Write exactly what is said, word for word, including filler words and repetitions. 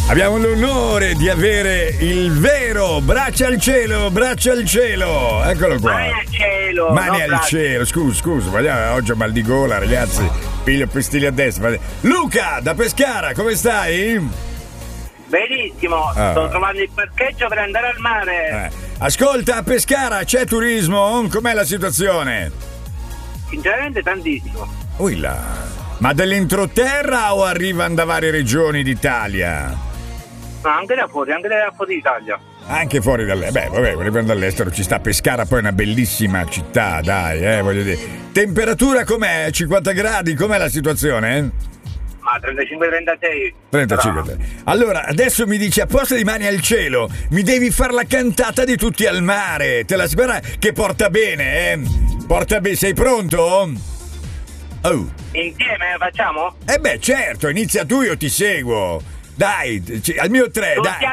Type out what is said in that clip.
Abbiamo l'onore di avere il vero braccia al cielo, braccia al cielo. Eccolo qua. Mani al cielo. Mani no, al braccia. cielo. Scusa, scusa, ma oggi ho mal di gola, ragazzi. Piglio pestigli a destra. Luca da Pescara, come stai? Benissimo, Ah. sto trovando il parcheggio per andare al mare. Eh. Ascolta, a Pescara c'è turismo? Com'è la situazione? Sinceramente tantissimo. Uilla. Ma dell'entroterra o arrivano da varie regioni d'Italia? No, anche da fuori, anche da fuori d'Italia. Anche fuori dall'estero. Beh, vabbè, arrivando dall'estero ci sta. Pescara poi è una bellissima città, dai, eh, voglio dire. Temperatura com'è? cinquanta gradi? Com'è la situazione? Eh? Ma trentacinque trentasei. trentacinque. Allora, adesso mi dici, a posto di mani al cielo, mi devi far la cantata di tutti al mare. Te la spera che porta bene, eh? Porta bene, sei pronto? Oh. Insieme facciamo? Eh beh, certo, inizia tu, io ti seguo. Dai, c- al mio tre, Tutti dai.